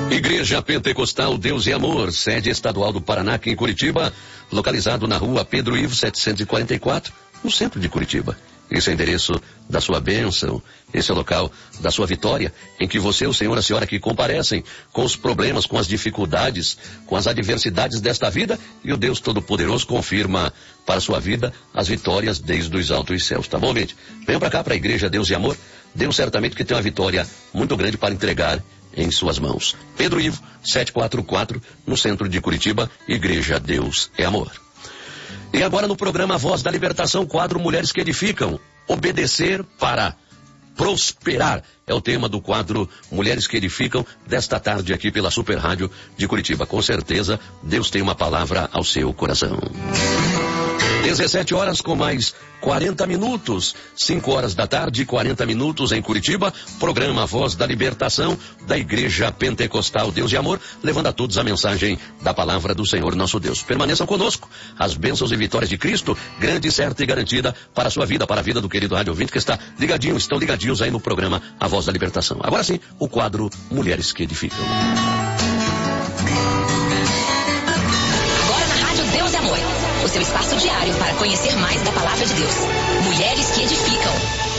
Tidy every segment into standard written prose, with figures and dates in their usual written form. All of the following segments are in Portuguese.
Igreja Pentecostal Deus e Amor, sede estadual do Paraná, aqui em Curitiba, localizado na rua Pedro Ivo 744, no centro de Curitiba. Esse é o endereço da sua bênção, esse é o local da sua vitória, em que você, o Senhor e a Senhora que comparecem com os problemas, com as dificuldades, com as adversidades desta vida, e o Deus Todo-Poderoso confirma para a sua vida as vitórias desde os altos céus, tá bom, gente? Venham para cá, para a Igreja Deus e Amor. Deus certamente que tem uma vitória muito grande para entregar em suas mãos. Pedro Ivo 744, no centro de Curitiba, Igreja Deus é Amor. E agora no programa Voz da Libertação, quadro Mulheres que Edificam. Obedecer para prosperar é o tema do quadro Mulheres que Edificam desta tarde aqui pela Super Rádio de Curitiba. Com certeza, Deus tem uma palavra ao seu coração. 17 horas com mais 40 minutos, 5 horas da tarde, 40 minutos em Curitiba, programa Voz da Libertação da Igreja Pentecostal Deus e Amor, levando a todos a mensagem da palavra do Senhor nosso Deus. Permaneçam conosco, as bênçãos e vitórias de Cristo, grande, certa e garantida para a sua vida, para a vida do querido rádio ouvinte que está ligadinho, estão ligadinhos aí no programa A Voz da Libertação. Agora sim, o quadro Mulheres que Edificam. O seu espaço diário para conhecer mais da palavra de Deus. Mulheres que Edificam.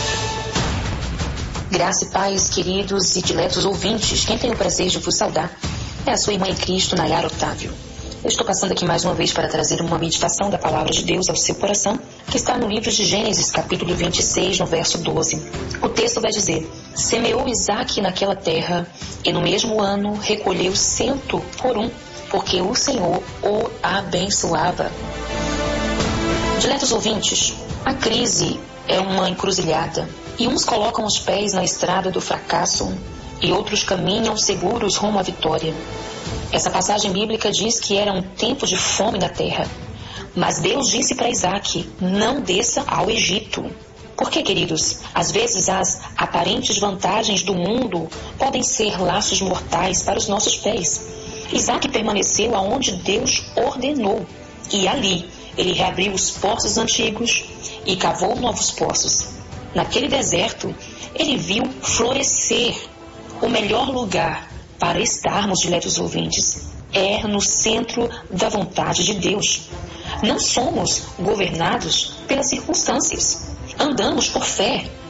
Graça e paz, queridos e diletos ouvintes. Quem tem o prazer de vos saudar é a sua irmã em Cristo, Nayara Otávio. Eu estou passando aqui mais uma vez para trazer uma meditação da palavra de Deus ao seu coração, que está no livro de Gênesis, capítulo 26, no verso 12. O texto vai dizer: semeou Isaque naquela terra, e no mesmo ano recolheu 100 por 1, porque o Senhor o abençoava. Diletos ouvintes, a crise é uma encruzilhada, e uns colocam os pés na estrada do fracasso, e outros caminham seguros rumo à vitória. Essa passagem bíblica diz que era um tempo de fome na terra, mas Deus disse para Isaque: não desça ao Egito. Por quê, queridos? Às vezes as aparentes vantagens do mundo podem ser laços mortais para os nossos pés. Isaque permaneceu aonde Deus ordenou, e ali ele reabriu os poços antigos e cavou novos poços. Naquele deserto, ele viu florescer. O melhor lugar para estarmos, diletos ouvintes, é no centro da vontade de Deus. Não somos governados pelas circunstâncias. Andamos por fé,